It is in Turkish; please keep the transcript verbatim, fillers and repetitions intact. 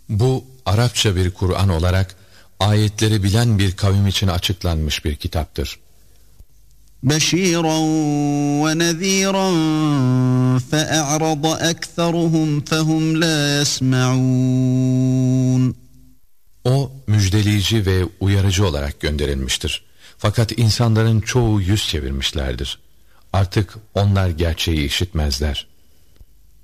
Bu Arapça bir Kur'an olarak ayetleri bilen bir kavim için açıklanmış bir kitaptır. بَشِيرًا وَنَذِيرًا فَأَعْرَضَ أَكْثَرُهُمْ فَهُمْ لَا يَسْمَعُونَ. O müjdeleyici ve uyarıcı olarak gönderilmiştir. Fakat insanların çoğu yüz çevirmişlerdir. Artık onlar gerçeği işitmezler.